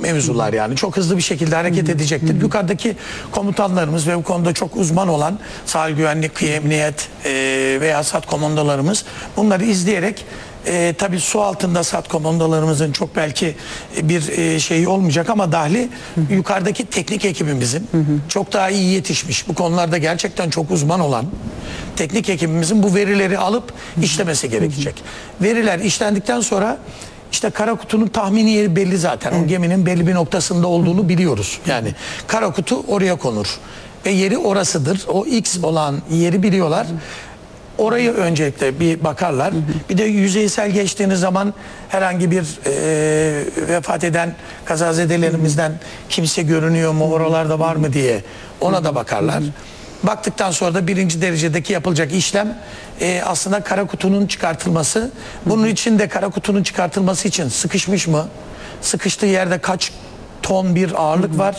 mevzular yani. Çok hızlı bir şekilde hareket edecektir. Yukarıdaki komutanlarımız ve bu konuda çok uzman olan sahil güvenlik, kıyı emniyet veya SAT komandolarımız bunları izleyerek tabii su altında SAT komandolarımızın çok belki bir şeyi olmayacak ama dahli yukarıdaki teknik ekibimizin çok daha iyi yetişmiş, bu konularda gerçekten çok uzman olan teknik ekibimizin bu verileri alıp işlemesi gerekecek. Veriler işlendikten sonra işte kara kutunun tahmini yeri belli zaten. O geminin belli bir noktasında olduğunu biliyoruz. Yani kara kutu oraya konur ve yeri orasıdır. O X olan yeri biliyorlar. Orayı öncelikle bir bakarlar. Bir de yüzeysel geçtiğiniz zaman herhangi bir vefat eden kazazedelerimizden kimse görünüyor mu, oralarda var mı diye ona da bakarlar. Baktıktan sonra da birinci derecedeki yapılacak işlem aslında kara kutunun çıkartılması. Bunun için de kara kutunun çıkartılması için sıkışmış mı? Sıkıştığı yerde kaç ton bir ağırlık var?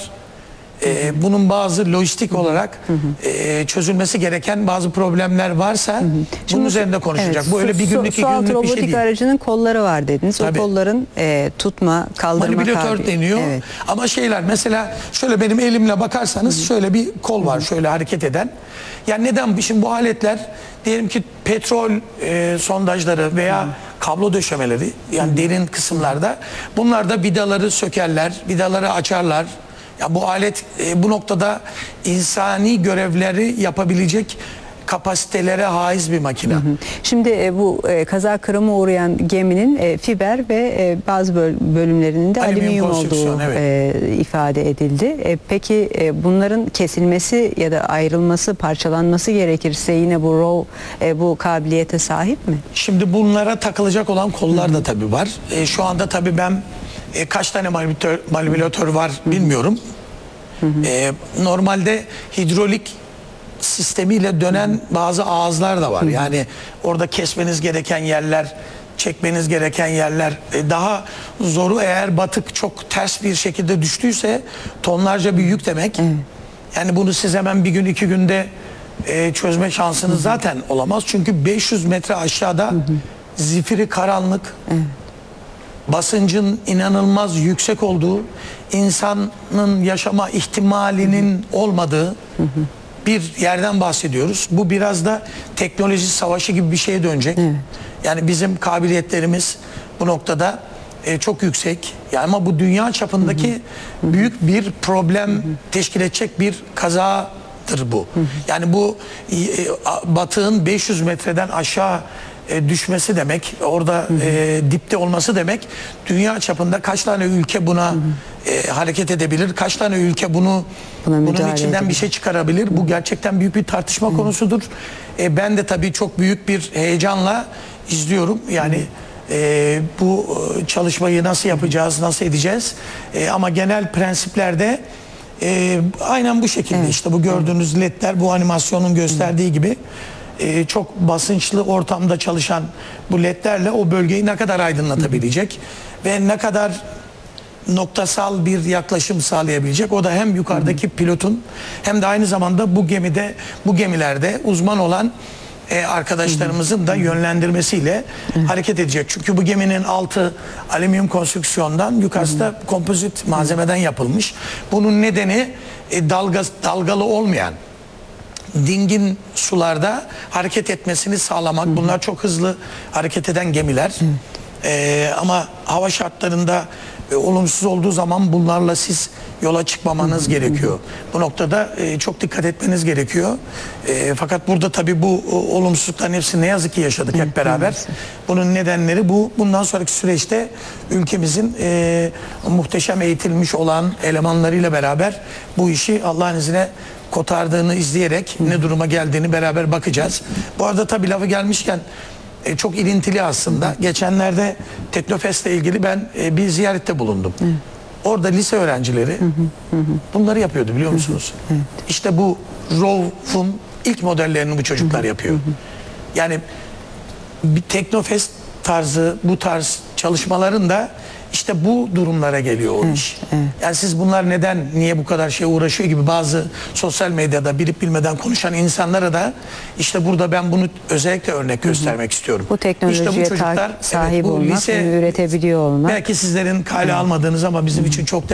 Bunun bazı lojistik olarak çözülmesi gereken bazı problemler varsa bunun üzerinde konuşacak. Evet, bu öyle bir günlük, iki su altı günlük bir şey robotik değil. aracının kolları var dediniz. Tabii. O kolların tutma, kaldırma Manipülatör deniyor. Evet. Ama şeyler mesela şöyle benim elimle bakarsanız şöyle bir kol var şöyle hareket eden. Yani neden şimdi bu aletler diyelim ki petrol sondajları veya kablo döşemeleri yani derin kısımlarda bunlar da vidaları sökerler, vidaları açarlar. Ya bu alet bu noktada insani görevleri yapabilecek kapasitelere haiz bir makine. Şimdi bu kaza kırıma uğrayan geminin fiber ve bazı bölümlerinin de alüminyum olduğu ifade edildi. Peki bunların kesilmesi ya da ayrılması, parçalanması gerekirse yine bu ROV bu kabiliyete sahip mi? Şimdi bunlara takılacak olan kollar da tabii var. Şu anda tabii ben kaç tane manipülatör var bilmiyorum. Normalde hidrolik sistemiyle dönen bazı ağızlar da var. Yani orada kesmeniz gereken yerler, çekmeniz gereken yerler daha zoru eğer batık çok ters bir şekilde düştüyse tonlarca bir yük demek. Yani bunu siz hemen bir gün iki günde çözme şansınız zaten olamaz. Çünkü 500 metre aşağıda zifiri karanlık, basıncın inanılmaz yüksek olduğu, insanın yaşama ihtimalinin olmadığı bir yerden bahsediyoruz. Bu biraz da teknoloji savaşı gibi bir şeye dönecek. Yani bizim kabiliyetlerimiz bu noktada çok yüksek. Yani ama bu dünya çapındaki büyük bir problem teşkil edecek bir kazadır bu. Yani bu batığın 500 metreden aşağı düşmesi demek, orada dipte olması demek, dünya çapında kaç tane ülke buna hareket edebilir, kaç tane ülke bunun içinden bir şey çıkarabilir. Bu gerçekten büyük bir tartışma konusudur. Ben de tabii çok büyük bir heyecanla izliyorum. Yani bu çalışmayı nasıl yapacağız, nasıl edeceğiz? Ama genel prensiplerde aynen bu şekilde işte bu gördüğünüz ledler bu animasyonun gösterdiği gibi çok basınçlı ortamda çalışan bu ledlerle o bölgeyi ne kadar aydınlatabilecek ve ne kadar noktasal bir yaklaşım sağlayabilecek. O da hem yukarıdaki pilotun hem de aynı zamanda bu gemilerde uzman olan arkadaşlarımızın da yönlendirmesiyle hareket edecek. Çünkü bu geminin altı alüminyum konstrüksiyondan, yukarısı da kompozit malzemeden yapılmış. Bunun nedeni dalgalı olmayan dingin sularda hareket etmesini sağlamak. Bunlar çok hızlı hareket eden gemiler. Ama hava şartlarında olumsuz olduğu zaman bunlarla siz yola çıkmamanız gerekiyor. Bu noktada çok dikkat etmeniz gerekiyor. Fakat burada tabii bu olumsuzlukların hepsini ne yazık ki yaşadık hep beraber. Bunun nedenleri bu. Bundan sonraki süreçte ülkemizin muhteşem eğitilmiş olan elemanlarıyla beraber bu işi Allah'ın izniyle kotardığını izleyerek ne duruma geldiğini beraber bakacağız. Bu arada tabii lafı gelmişken çok ilintili aslında. Geçenlerde Teknofest'le ilgili ben bir ziyarette bulundum. Orada lise öğrencileri bunları yapıyordu biliyor musunuz? İşte bu ROV'un ilk modellerini bu çocuklar yapıyor. Yani bir Teknofest tarzı, bu tarz çalışmaların da işte bu durumlara geliyor o iş. Yani siz bunlar neden, niye bu kadar şey uğraşıyor gibi bazı sosyal medyada bilip bilmeden konuşan insanlara da işte burada ben bunu özellikle örnek göstermek istiyorum. Bu teknolojiye işte bu çocuklar, sahip olmak, üretebiliyor olmak. Belki sizlerin kale almadığınız ama bizim için çok